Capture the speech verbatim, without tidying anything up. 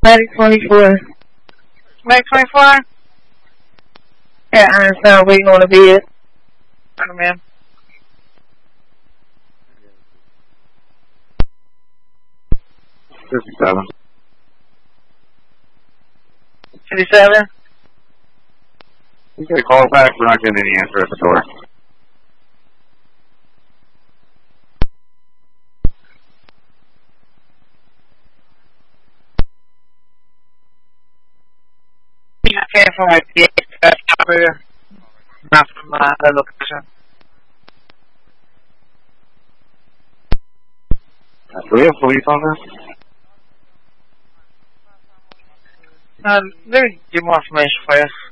Medic twenty-four. Medic twenty-four? Yeah, Einstein waiting on a bed. Come in. fifty-seven. fifty-seven? You get a call back, we're not getting any answer at the door. I came from my P A operator, not from my other location. Do we have police on this? Uh, let me get more information for you.